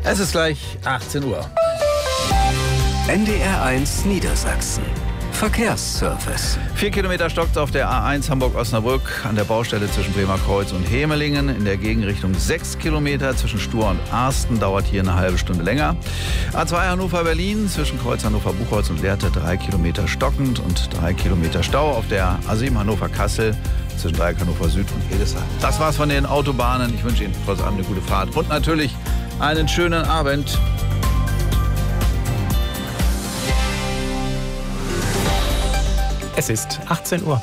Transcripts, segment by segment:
Es ist gleich 18 Uhr. NDR1 Niedersachsen. Verkehrsservice. 4 Kilometer stockt auf der A1 Hamburg-Osnabrück an der Baustelle zwischen Bremerkreuz und Hemelingen. In der Gegenrichtung 6 Kilometer. Zwischen Stur und Arsten dauert hier eine halbe Stunde länger. A2 Hannover-Berlin zwischen Kreuz Hannover-Buchholz und Lehrte 3 Kilometer stockend und 3 Kilometer Stau. Auf der A7 Hannover-Kassel zwischen Dreieck Hannover Süd und Hildesheim. Das war's von den Autobahnen. Ich wünsche Ihnen trotz allem eine gute Fahrt und natürlich einen schönen Abend. Es ist 18 Uhr.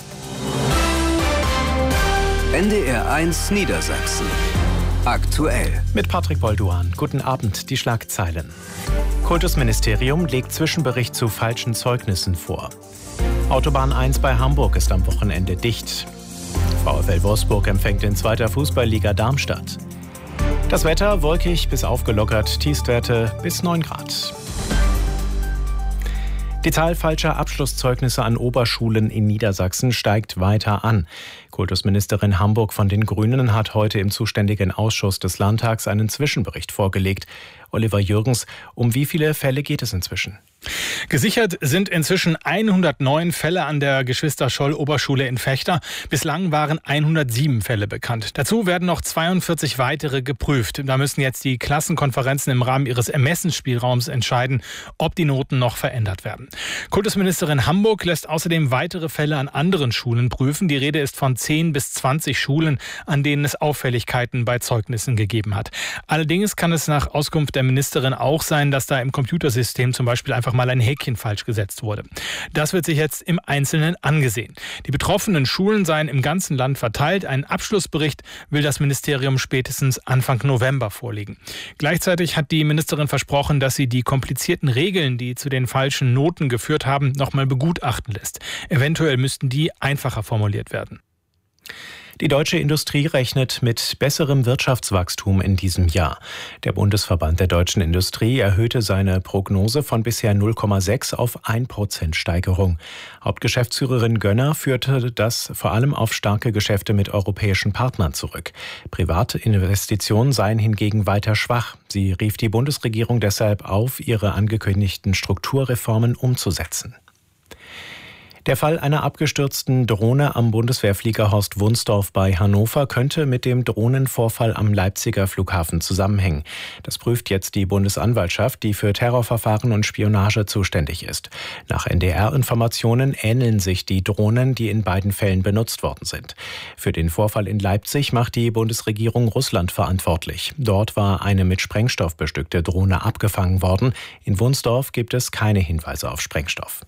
NDR1 Niedersachsen. Aktuell. Mit Patrick Bolduan. Guten Abend, die Schlagzeilen. Kultusministerium legt Zwischenbericht zu falschen Zeugnissen vor. Autobahn 1 bei Hamburg ist am Wochenende dicht. VfL Wolfsburg empfängt in 2. Fußballliga Darmstadt. Das Wetter wolkig bis aufgelockert, Tiefstwerte bis 9 Grad. Die Zahl falscher Abschlusszeugnisse an Oberschulen in Niedersachsen steigt weiter an. Kultusministerin Hamburg von den Grünen hat heute im zuständigen Ausschuss des Landtags einen Zwischenbericht vorgelegt. Oliver Jürgens, um wie viele Fälle geht es inzwischen? Gesichert sind inzwischen 109 Fälle an der Geschwister-Scholl-Oberschule in Vechta. Bislang waren 107 Fälle bekannt. Dazu werden noch 42 weitere geprüft. Da müssen jetzt die Klassenkonferenzen im Rahmen ihres Ermessensspielraums entscheiden, ob die Noten noch verändert werden. Kultusministerin Hamburg lässt außerdem weitere Fälle an anderen Schulen prüfen. Die Rede ist von 10 bis 20 Schulen, an denen es Auffälligkeiten bei Zeugnissen gegeben hat. Allerdings kann es nach Auskunft der Ministerin auch sein, dass da im Computersystem zum Beispiel einfach mal ein Häkchen falsch gesetzt wurde. Das wird sich jetzt im Einzelnen angesehen. Die betroffenen Schulen seien im ganzen Land verteilt. Einen Abschlussbericht will das Ministerium spätestens Anfang November vorlegen. Gleichzeitig hat die Ministerin versprochen, dass sie die komplizierten Regeln, die zu den falschen Noten geführt haben, nochmal begutachten lässt. Eventuell müssten die einfacher formuliert werden. Die deutsche Industrie rechnet mit besserem Wirtschaftswachstum in diesem Jahr. Der Bundesverband der deutschen Industrie erhöhte seine Prognose von bisher 0,6 auf 1% Steigerung. Hauptgeschäftsführerin Gönner führte das vor allem auf starke Geschäfte mit europäischen Partnern zurück. Private Investitionen seien hingegen weiter schwach. Sie rief die Bundesregierung deshalb auf, ihre angekündigten Strukturreformen umzusetzen. Der Fall einer abgestürzten Drohne am Bundeswehrflieger Horst Wunsdorf bei Hannover könnte mit dem Drohnenvorfall am Leipziger Flughafen zusammenhängen. Das prüft jetzt die Bundesanwaltschaft, die für Terrorverfahren und Spionage zuständig ist. Nach NDR-Informationen ähneln sich die Drohnen, die in beiden Fällen benutzt worden sind. Für den Vorfall in Leipzig macht die Bundesregierung Russland verantwortlich. Dort war eine mit Sprengstoff bestückte Drohne abgefangen worden. In Wunsdorf gibt es keine Hinweise auf Sprengstoff.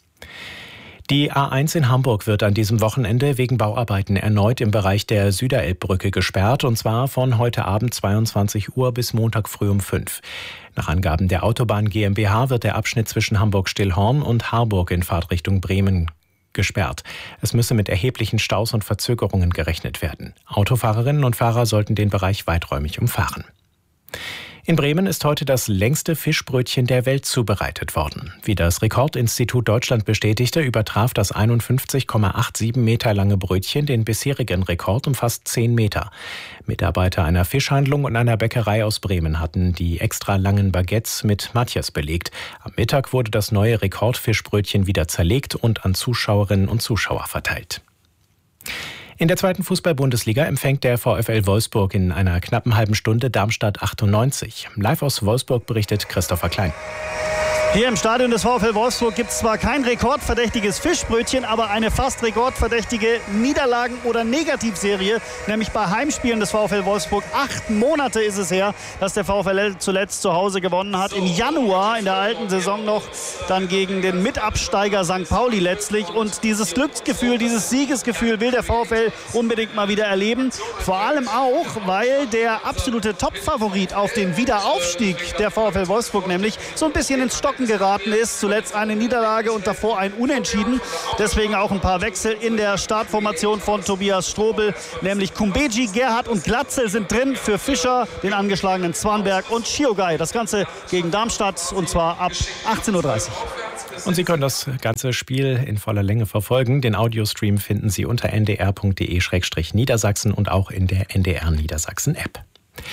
Die A1 in Hamburg wird an diesem Wochenende wegen Bauarbeiten erneut im Bereich der Süderelbbrücke gesperrt, und zwar von heute Abend 22 Uhr bis Montag früh um 5. Nach Angaben der Autobahn GmbH wird der Abschnitt zwischen Hamburg-Stillhorn und Harburg in Fahrtrichtung Bremen gesperrt. Es müsse mit erheblichen Staus und Verzögerungen gerechnet werden. Autofahrerinnen und Fahrer sollten den Bereich weiträumig umfahren. In Bremen ist heute das längste Fischbrötchen der Welt zubereitet worden. Wie das Rekordinstitut Deutschland bestätigte, übertraf das 51,87 Meter lange Brötchen den bisherigen Rekord um fast 10 Meter. Mitarbeiter einer Fischhandlung und einer Bäckerei aus Bremen hatten die extra langen Baguettes mit Matjes belegt. Am Mittag wurde das neue Rekordfischbrötchen wieder zerlegt und an Zuschauerinnen und Zuschauer verteilt. In der 2. Fußball-Bundesliga empfängt der VfL Wolfsburg in einer knappen halben Stunde Darmstadt 98. Live aus Wolfsburg berichtet Christopher Klein. Hier im Stadion des VfL Wolfsburg gibt es zwar kein rekordverdächtiges Fischbrötchen, aber eine fast rekordverdächtige Niederlagen- oder Negativserie, nämlich bei Heimspielen des VfL Wolfsburg. 8 Monate ist es her, dass der VfL zuletzt zu Hause gewonnen hat. Im Januar in der alten Saison noch, dann gegen den Mitabsteiger St. Pauli letztlich. Und dieses Glücksgefühl, dieses Siegesgefühl will der VfL unbedingt mal wieder erleben. Vor allem auch, weil der absolute Topfavorit auf den Wiederaufstieg der VfL Wolfsburg nämlich so ein bisschen ins Stocken geraten ist. Zuletzt eine Niederlage und davor ein Unentschieden. Deswegen auch ein paar Wechsel in der Startformation von Tobias Strobel. Nämlich Kumbeji, Gerhardt und Glatzel sind drin für Fischer, den angeschlagenen Zwanberg und Schiogai. Das Ganze gegen Darmstadt und zwar ab 18:30 Uhr. Und Sie können das ganze Spiel in voller Länge verfolgen. Den Audiostream finden Sie unter ndr.de/Niedersachsen und auch in der NDR Niedersachsen App.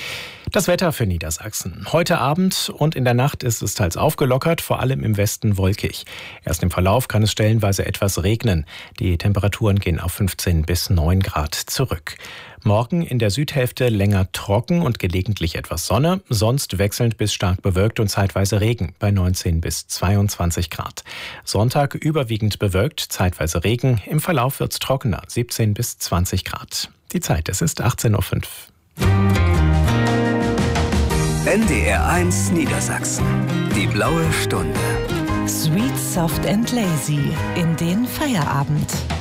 Das Wetter für Niedersachsen. Heute Abend und in der Nacht ist es teils aufgelockert, vor allem im Westen wolkig. Erst im Verlauf kann es stellenweise etwas regnen. Die Temperaturen gehen auf 15 bis 9 Grad zurück. Morgen in der Südhälfte länger trocken und gelegentlich etwas Sonne, sonst wechselnd bis stark bewölkt und zeitweise Regen bei 19 bis 22 Grad. Sonntag überwiegend bewölkt, zeitweise Regen, im Verlauf wird's trockener, 17 bis 20 Grad. Die Zeit, es ist 18:05 Uhr. NDR1 Niedersachsen. Die blaue Stunde. Sweet, soft and lazy in den Feierabend.